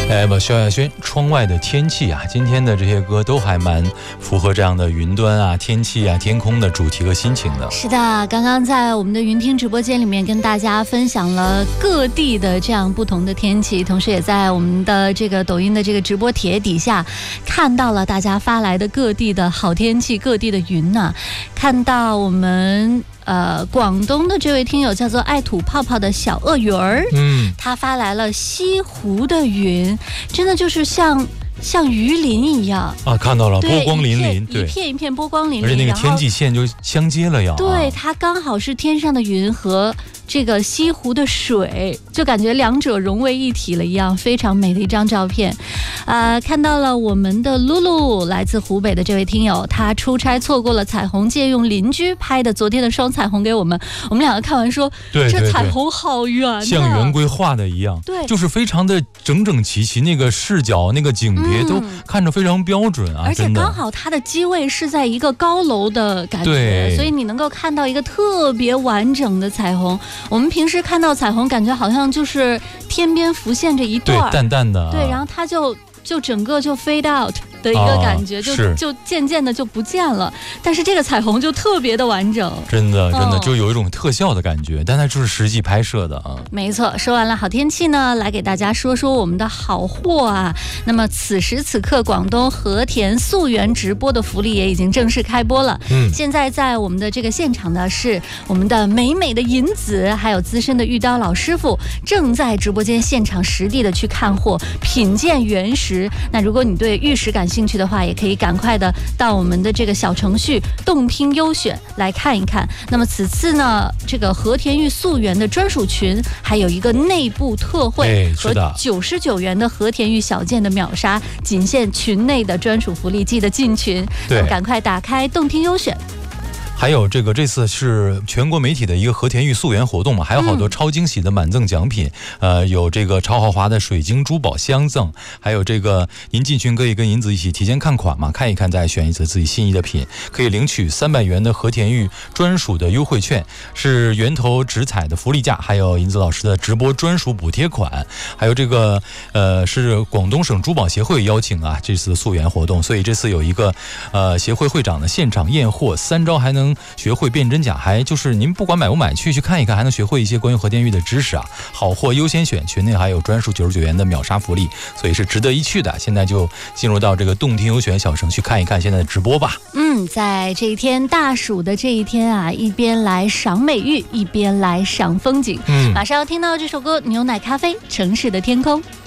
萧亚轩窗外的天气啊，今天的这些歌都还蛮符合这样的云端啊、天气啊、天空的主题和心情的。 是的，刚刚在我们的云听直播间里面跟大家分享了各地的这样不同的天气，同时也在我们的这个抖音的这个直播帖底下看到了大家发来的各地的好天气、各地的云啊，看到我们广东的这位听友叫做爱吐泡泡的小鳄鱼儿，他发来了西湖的云，真的就是像鱼鳞一样啊，看到了，波光粼粼， 对，一片一片波光粼粼， 而且那个天际线就相接了呀。 对，它刚好是天上的云和这个西湖的水，就感觉两者融为一体了一样，非常美的一张照片。看到了我们的露露，来自湖北的这位听友，他出差错过了彩虹，借用邻居拍的昨天的双彩虹给我们两个看完说， 对， 这彩虹好圆啊， 像圆规画的一样， 对， 就是非常的整整齐齐，那个视角、那个景别都看着非常标准啊， 而且刚好它的机位是在一个高楼的感觉，所以你能够看到一个特别完整的彩虹。我们平时看到彩虹，感觉好像就是天边浮现着一段， 对，淡淡的， 对，然后它就整个就 fade out的一个感觉，就渐渐的就不见了。但是这个彩虹就特别的完整， 真的就有一种特效的感觉，但它就是实际拍摄的啊。 没错，说完了好天气呢，来给大家说说我们的好货啊。那么此时此刻，广东和田溯源直播的福利也已经正式开播了。现在在我们的这个现场呢，是我们的美美的银子，还有资深的玉刀老师傅，正在直播间现场实地的去看货，品鉴原石。那如果你对玉石感兴趣的话，也可以赶快的到我们的这个小程序动听优选来看一看。那么此次呢，这个和田玉溯源的专属群还有一个内部特惠和99元的和田玉小件的秒杀，仅限群内的专属福利，记得进群。那么赶快打开动听优选。 还有这次是全国媒体的一个和田玉溯源活动嘛，还有好多超惊喜的满赠奖品，有这个超豪华的水晶珠宝相赠，还有这个您进群可以跟银子一起提前看款嘛，看一看再选一次自己心仪的品，可以领取300元的和田玉专属的优惠券，是源头直采的福利价，还有银子老师的直播专属补贴款，还有这个是广东省珠宝协会邀请啊这次溯源活动，所以这次有一个协会会长的现场验货，3招还能学会辨真假，还就是您不管买不买去看一看，还能学会一些关于和田玉的知识啊！好货优先选，群内还有专属99元的秒杀福利，所以是值得一去的。现在就进入到这个动听优选小程序看一看现在的直播吧。 在这一天大暑的这一天啊，一边来赏美玉，一边来赏风景。马上要听到这首歌《牛奶咖啡城市的天空》。